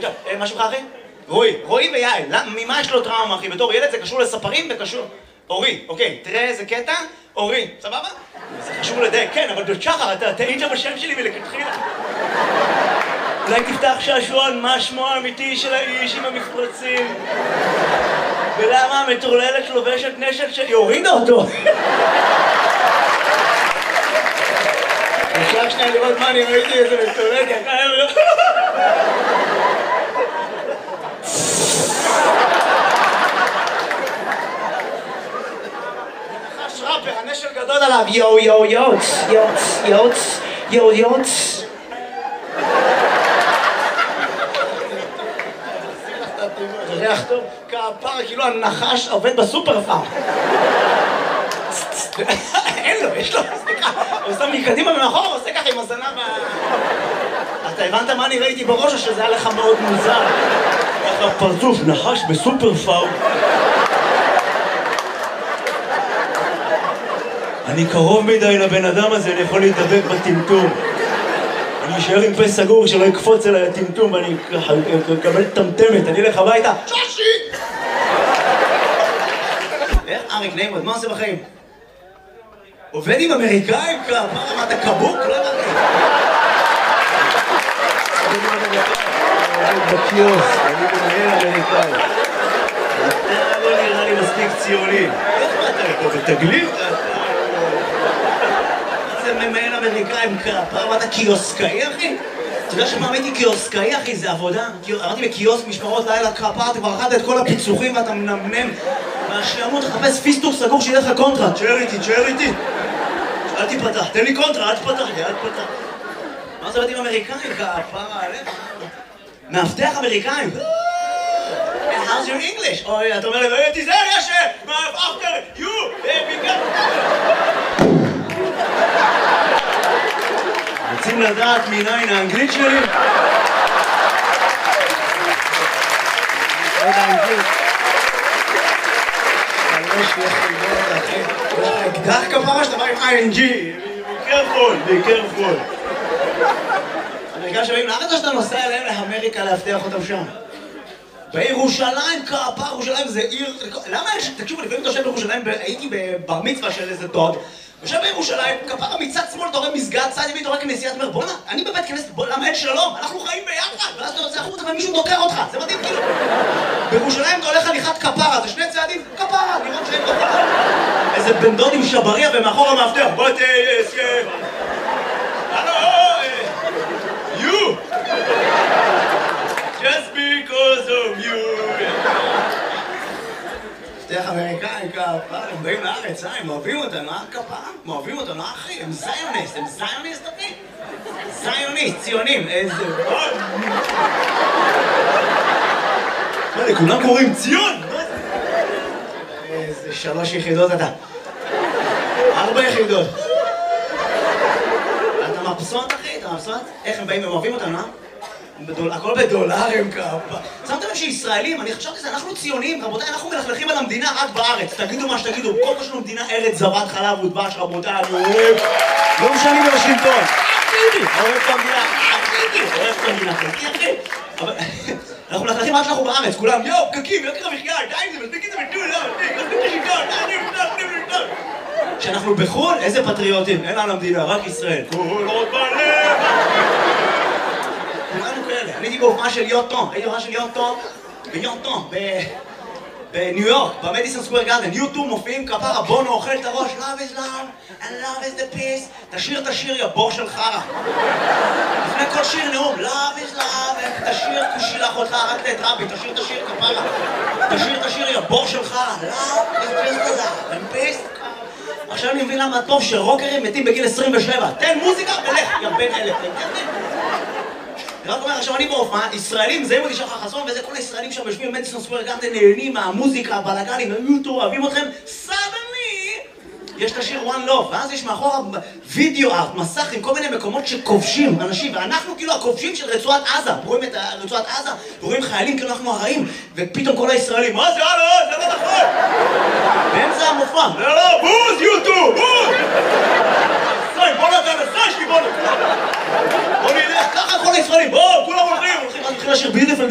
עכשיו, מה שלך אחי? רועי ויעל, ממה יש לו טראומה אחי? בתור ילד זה קשור לספרים וקשור... אורי, אוקיי, תראה איזה קטע, אורי, סבבה? זה חשוב לדייק, כן, אבל שחר, אתה טעית בשם שלי מלכתחילה. אולי תפתח שעשועון, מה שמו האמיתי של האיש עם המפרצים? ולמה המטורללת לובשת נשק שהיא הורידה אותו? אפשר שנייה לראות מה אני ראיתי איזה מטורללת, נחש ראפר, הנשק גדול עליו, יו יו יוץ, יוץ, יוץ, יו יוץ. זה ריח טוב, כפרה, כאילו הנחש עובד בסופר פארם. אין לו, יש לו, סליחה, הוא שם מקדימה ומאחור, הוא עושה ככה עם הזנב אתה הבנת מה אני ראיתי בראש או שזה היה לך מאוד מוזר? איך הפרצוף נחש בסופר פארם? אני קרוב מדי לבן אדם הזה, אני יכול להתדבק בטמטום. אני אשאר עם פה סגור שלא יקפוץ אליי הטמטום ואני אקבל טמטמת, אני אלך הביתה. שושי! אריק נעימות, מה עושה בחיים? עובד עם אמריקאים? מה אתה קבוק? לא אמרתי. עובד בקיוס, אני מנהל אמריקאי. אתה לא נראה לי מספיק ציוני. איך מה אתה פה? בתגלית? זה ממהל אמריקאים כפרה, אתה קיוסקאי אחי? אתה יודע שפעם הייתי קיוסקאי אחי, זה עבודה? עברתי בקיוסק משמרות לילה כפרה, אתה כבר אכלת את כל הפיצוחים ואתה מנמנם מהשעמות לחפש פיסטוק סגור שיהיה לך קונטרה. תשאר איתי אל תיפתח, תן לי קונטרה, אל תפתח לי, אל תפתח. מה זה בתים אמריקאים כפרה עליך? מאבטח אמריקאים? How's your English? אוי, אתה אומר לי, לא תיזהר, יש after you, רוצים לדעת מניין האנגלית שלי? עוד האנגלית. אקדח כפרה שאתה בא עם ING. be careful. אמריקאים שבאים לארץ או שאתה נוסע אליהם לאמריקה להבטיח אותם שם? בירושלים כפרה, ירושלים זה עיר... למה יש... תקשיבו, לפעמים אתה יושב בירושלים, הייתי בבר מצווה של איזה דוד יושב בירושלים, כפרה מצד שמאל אתה רואה מסגד, צד ימין אתה רואה כנסיית אומר בואנה, אני בבית כנסת, למה אין שלום? אנחנו חיים ביחד, ואז אתה יוצא החוצה ומישהו דוקר אותך, זה מדהים כאילו. בירושלים אתה הולך הליכת כפרה, זה שני צעדים, כפרה, לראות שהם כפרה. איזה בן דוד עם שבריה ומאחור המאבטח, בוא תסכה. הלו, you! Just because of you! מפתח אמריקאים כפרה, הם באים לארץ, הם אוהבים אותם, לא כפרה? הם אוהבים אותם, לא אחי? הם זיוניסט, אחי? זיוניסט, ציונים, איזה... מה, לכולם קוראים ציון? איזה 3 יחידות אתה. 4 יחידות. אתה מבסוט אחי? אתה מבסוט? איך הם באים, הם אוהבים אותם, לא? הכל בדולרים כפה. שמתם לב שישראלים, אני חשבתי שזה, אנחנו ציונים, רבותיי, אנחנו מלכלכים על המדינה רק בארץ. תגידו מה שתגידו, כל מה שלנו מדינה ארץ זבת חלב ודבש, רבותיי, אני אוהב. לא משנים בוושינגטון. אוהב את המדינה, אוהב את המדינה, אחי. אבל אנחנו מלכלכים רק שאנחנו בארץ, כולם, יואו, פקקים, יוקר המחיה, די עם זה, מספיק את זה בטול, כשאנחנו בחו"ל, איזה פטריוטים, אין על המדינה, רק ישראל. כל עוד בלב. אני הייתי בהופעה של יוטון, בניו יורק, במדיסון סקוור גארדן, יוטו מופיעים כפרה, בונו אוכל את הראש, love is love and love is the peace, תשיר את השיר יא בור של חרה. לפני כל שיר נאום, love is love, תשיר כושי לאחותך, רק את רבי, תשיר את השיר כפרה. תשיר את השיר יא בור של חרה, love is just love and peace. עכשיו אני מבין למה טוב שרוקרים מתים בגיל 27, תן מוזיקה ולך, יא בן אלף, אני רק אומר, עכשיו אני בהופעה, ישראלים, זה מודי שחר חסון, וזה כל הישראלים שם יושבים במדיסון סקוור גארדן, נהנים מהמוזיקה, הבלגנים, היוטו, אוהבים אתכם, suddenly יש את השיר One Love, ואז יש מאחורה וידאו ארט, מסך עם כל מיני מקומות שכובשים אנשים, ואנחנו כאילו הכובשים של רצועת עזה, רואים את רצועת עזה, ורואים חיילים כאילו אנחנו הרעים, ופתאום כל הישראלים, מה זה? זה לא נכון! באמצע המופע, לא, בוז יוטו, בוז! בוא נתן לסש לי, בוא נלך ככה כל הישראלים, בואו, כולם הולכים לשיר ביוטיפול